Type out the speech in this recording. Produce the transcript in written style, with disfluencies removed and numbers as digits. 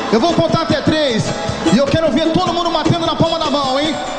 Eu vou contar até 3 e eu quero ver todo mundo batendo na palma da mão, hein?